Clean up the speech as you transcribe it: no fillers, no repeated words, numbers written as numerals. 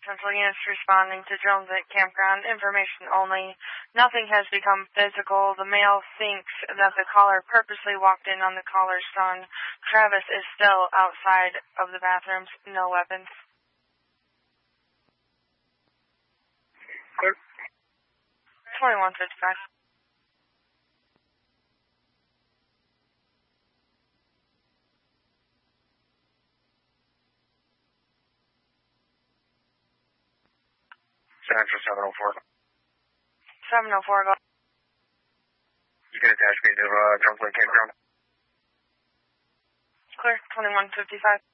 Central units responding to drones at campground. Information only. Nothing has become physical. The male thinks that the caller purposely walked in on the caller's son. Travis is still outside of the bathrooms. No weapons. Clear. 2155. Central 704. 704, go. You can attach me to Drunk Lake Campground. Clear. 2155.